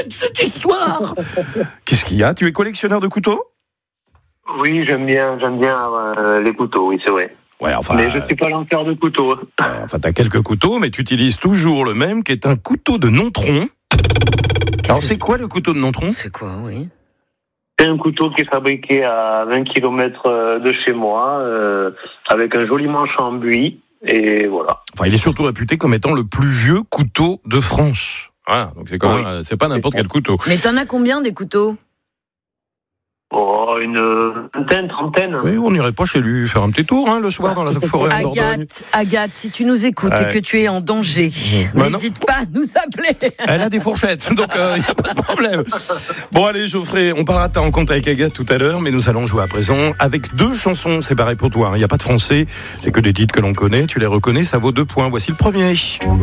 cette histoire. Qu'est-ce qu'il y a ? Tu es collectionneur de couteaux ? Oui, j'aime bien les couteaux, oui, c'est vrai. Ouais, enfin. Mais je ne suis pas lanceur de couteaux. Enfin, t'as quelques couteaux, mais tu utilises toujours le même, qui est un couteau de Nontron. Alors, c'est quoi le couteau de Nontron ? C'est quoi, oui ? C'est un couteau qui est fabriqué à 20 km de chez moi, avec un joli manche en buis, et voilà. Enfin, il est surtout réputé comme étant le plus vieux couteau de France. Voilà, donc c'est quand même, c'est pas n'importe quel couteau. Mais t'en as combien des couteaux ? Oh, une vingtaine, trentaine. Oui, on n'irait pas chez lui faire un petit tour le soir dans la forêt en Dordogne. Agathe, si tu nous écoutes et que tu es en danger, n'hésite pas à nous appeler. Elle a des fourchettes, donc il n'y a pas de problème. Bon, allez, Geoffrey, on parlera de ta rencontre avec Agathe tout à l'heure, mais nous allons jouer à présent avec 2 chansons séparées pour toi. Il n'y a pas de français, c'est que des titres que l'on connaît. Tu les reconnais, ça vaut 2 points. Voici le premier.